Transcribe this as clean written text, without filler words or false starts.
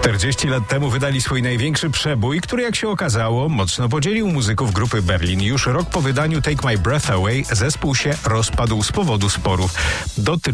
40 lat temu wydali swój największy przebój, który jak się okazało mocno podzielił muzyków grupy Berlin. Już rok po wydaniu Take My Breath Away zespół się rozpadł z powodu sporów dotyczących